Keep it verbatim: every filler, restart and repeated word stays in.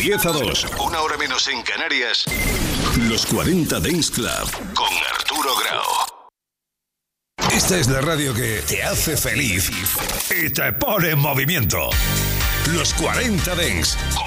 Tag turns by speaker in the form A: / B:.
A: diez a dos, una hora menos en Canarias, Los cuarenta Dance Club con Arturo Grau. Esta es la radio que te hace feliz y te pone en movimiento. Los cuarenta Dance con